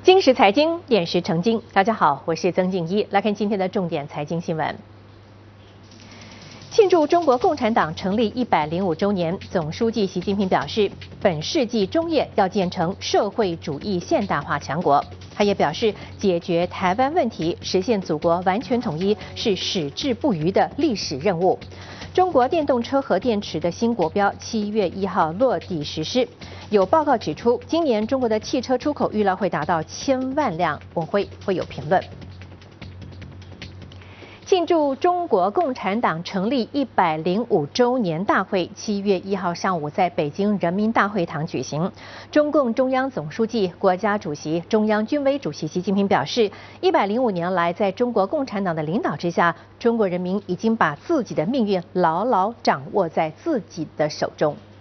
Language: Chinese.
今时财经，点石成金。大家好，我是曾静一，来看今天的重点财经新闻。庆祝中国共产党成立105周年，总书记习近平表示，本世纪中叶要建成社会主义现代化强国。他也表示，解决台湾问题、实现祖国完全统一是矢志不渝的历史任务。中国电动车核电池的新国标7月1号落地实施。有报告指出，今年中国的汽车出口预料会达到1000万辆。文辉会有评论。庆祝中国共产党成立105周年大会7月1号上午在北京人民大会堂举行。中共中央总书记、国家主席、中央军委主席习近平表示，105年来，在中国共产党的领导之下，中国人民已经把自己的命运牢牢掌握在自己的手中。